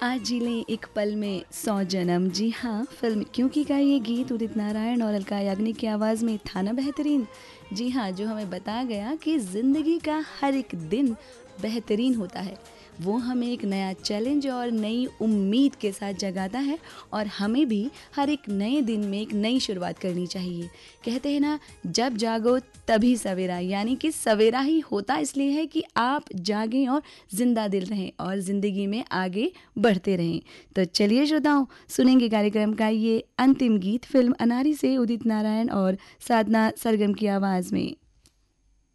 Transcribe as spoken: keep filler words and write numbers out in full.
आज जी लें एक पल में सौ जन्म। जी हाँ, फिल्म क्योंकि का ये गीत उदित नारायण और अलका याग्निक की आवाज़ में था ना बेहतरीन। जी हाँ, जो हमें बताया गया कि ज़िंदगी का हर एक दिन बेहतरीन होता है। वो हमें एक नया चैलेंज और नई उम्मीद के साथ जगाता है और हमें भी हर एक नए दिन में एक नई शुरुआत करनी चाहिए। कहते हैं ना, जब जागो तभी सवेरा, यानी कि सवेरा ही होता इसलिए है कि आप जागें और जिंदा दिल रहें और ज़िंदगी में आगे बढ़ते रहें। तो चलिए श्रोताओं, सुनेंगे कार्यक्रम का ये अंतिम गीत फिल्म अनारी से उदित नारायण और साधना सरगम की आवाज़ में।